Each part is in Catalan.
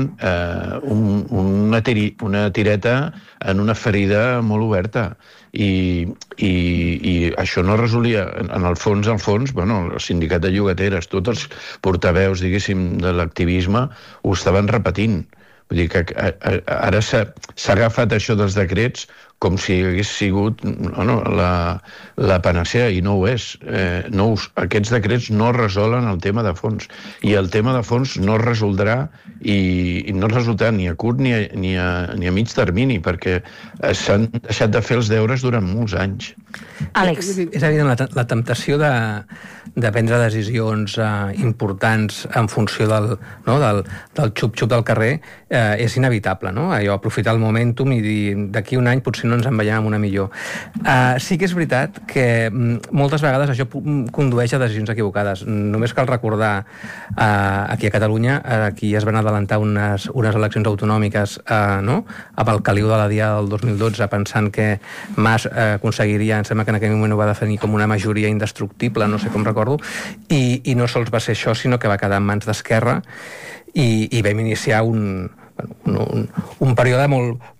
una tireta en una ferida molt oberta. I això no resolia, en el fons, bueno, el sindicat de llogateres, tots els portaveus, diguéssim, de l'activisme ho estaven repetint. Vull dir que ara s'ha agafat això dels decrets com si hagués sigut la panacea, i no ho és. Aquests decrets no resolen el tema de fons, i el tema de fons no es resoldrà, i no es resoldrà ni a curt ni a mig termini, perquè s'han deixat de fer els deures durant molts anys. Àlex. És evident la temptació de prendre decisions importants en funció del xup-xup del carrer és inevitable, no? Allò, aprofitar el momentum i dir d'aquí un any potser no ens en veiem amb una millor. Sí que és veritat que moltes vegades això condueix a decisions equivocades. Només cal recordar aquí a Catalunya, aquí es van adelantar unes eleccions autonòmiques amb el caliu de la Diada del 2012, pensant que Mas aconseguiria, em sembla que en aquell moment ho va definir com una majoria indestructible, no sé com recordo, i no sols va ser això, sinó que va quedar en mans d'Esquerra i vam iniciar un període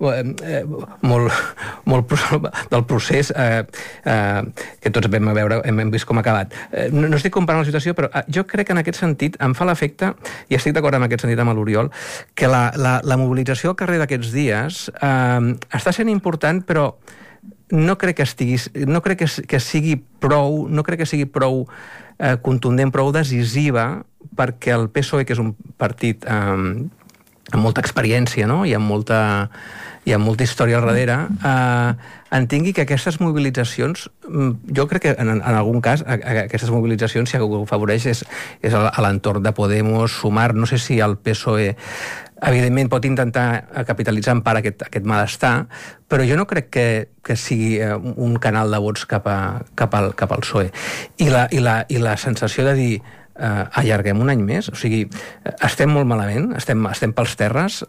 molt del procés que tots hem vist com ha acabat. No estic comparant la situació, però jo crec que en aquest sentit em fa l'efecte, i estic d'acord en aquest sentit amb l'Oriol, que la mobilització al carrer d'aquests dies està sent important, però no crec que sigui prou contundent, prou decisiva, perquè el PSOE, que és un partit amb molta experiència, no? i amb molta història al darrere, entengui que aquestes mobilitzacions, jo crec que en algun cas aquestes mobilitzacions, si algú ho afavoreix, és a l'entorn de Podemos, Sumar. No sé si el PSOE evidentment pot intentar capitalitzar en part aquest malestar, però jo no crec que sigui un canal de vots cap al PSOE. I la sensació de dir allarguem un any més, o sigui, estem molt malament, estem pels terres,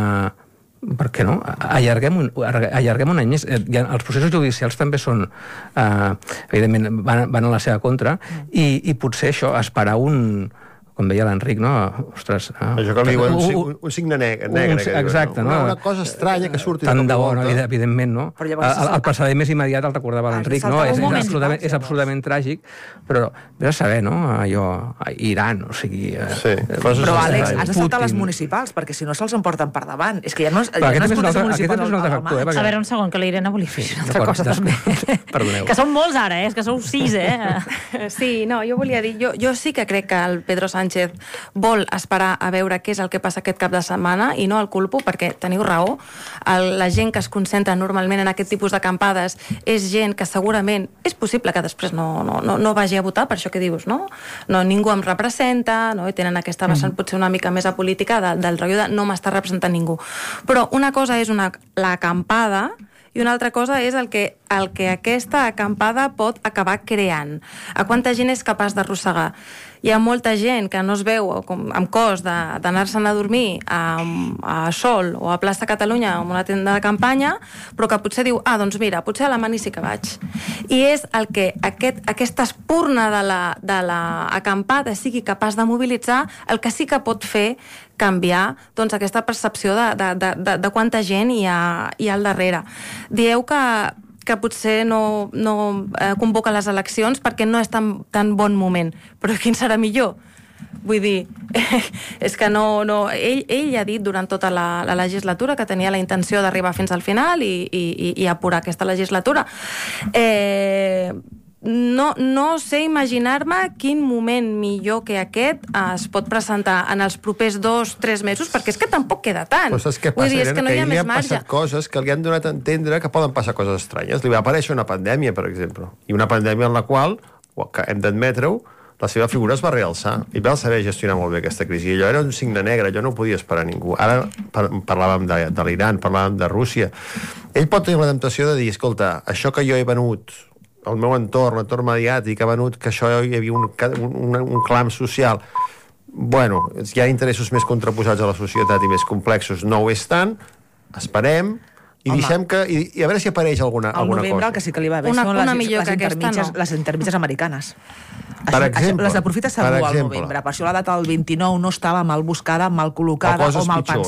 per què no? Allarguem un any més. Els processos judicials també són, evidentment, van a la seva contra, i potser això, esperar com deia l'Enric, no? Ostres... Això que li diuen un signe negre. Exacte, no? Una cosa estranya que surti... Tant de bo, evidentment, no? El precedent més immediat el recordava l'Enric, no? És absolutament tràgic, però vés a saber, no? Allò, Iran, o sigui... Però, Àlex, has de saltar les municipals, perquè si no se'ls emporten per davant. És que ja no es potser municipals al maig. A veure, un segon, que la Irene volia fer una altra cosa també. Que són molts ara, és que sou 6, Sí, no, jo volia dir... Jo sí que crec que el Pedro Sánchez vol esperar a veure què és el que passa aquest cap de setmana, i no el culpo, perquè teniu raó, la gent que es concentra normalment en aquest tipus d'acampades és gent que segurament és possible que després no vagi a votar, per això que dius, no? Ningú em representa, no? I tenen aquesta vessant potser una mica més apolítica del rotllo de no m'està representant ningú. Però una cosa és l'acampada, i una altra cosa és el que aquesta acampada pot acabar creant. A quanta gent és capaç d'arrossegar? Hi ha molta gent que no es veu amb cos d'anar-se'n a dormir a Sol o a Plaça Catalunya en una tenda de campanya, però que potser diu, doncs mira, potser a la Mani sí que vaig. I és el que aquesta espurna de l'acampada sigui capaç de mobilitzar, el que sí que pot fer canviar aquesta percepció de quanta gent hi ha al darrere. Dieu que potser no convoca les eleccions perquè no és tan bon moment. Però quin serà millor? Vull dir, és que ell ha dit durant tota la legislatura que tenia la intenció d'arribar fins al final i apurar aquesta legislatura. No sé imaginar-me quin moment millor que aquest es pot presentar en els propers 2-3 mesos, perquè és que tampoc queda tant. Però saps què passa? Vull dir, és que no hi ha més marge. Passat coses que li han donat a entendre que poden passar coses estranyes. Li va aparèixer una pandèmia, per exemple, i una pandèmia en la qual, que hem d'admetre-ho, la seva figura es va realçar i va saber gestionar molt bé aquesta crisi. Allò era un signe negre, allò no ho podia esperar ningú. Ara parlàvem de l'Iran, parlàvem de Rússia. Ell pot tenir la temptació de dir, escolta, això que jo he venut, el meu entorn mediàtic, ha venut que això hi havia un clam social. Bueno, hi ha interessos més contraposats a la societat i més complexos. No ho és tant, esperem, i deixem que... I a veure si apareix alguna cosa. Al novembre el que sí que li va bé són les intermitges americanes. Per exemple. Les aprofita segur al novembre. Per això la data del 29 no estava mal buscada, mal col·locada o mal pensada.